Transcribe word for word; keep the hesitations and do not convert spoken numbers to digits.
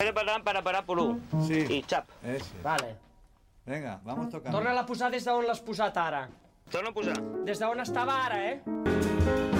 Preparant per a parar por un. Sí. I xap. Ese. Vale. Vinga, vamos tocant. Torna-la a posar des d'on l'has posat ara. Torno a posar. Des d'on estava ara, eh?